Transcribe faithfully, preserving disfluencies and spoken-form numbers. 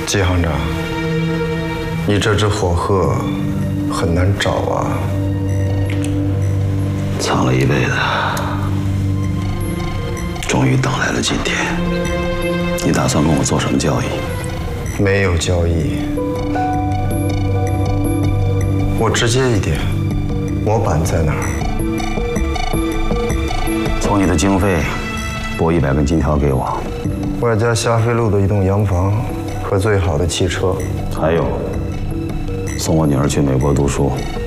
季行长，你这只火鹤很难找啊。 藏了一辈子，终于等来了今天。你打算跟我做什么交易？ 没有交易。我直接一点，模板在哪儿？ 从你的经费拨一百根金条给我， 外加霞飞路的一栋洋房和最好的汽车， 还有送我女儿去美国读书。